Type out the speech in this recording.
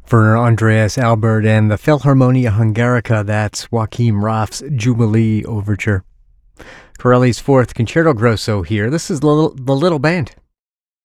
For Andreas Albert and the Philharmonia Hungarica, that's Joachim Raff's Jubilee Overture. Corelli's Fourth Concerto Grosso here. This is the Little Band.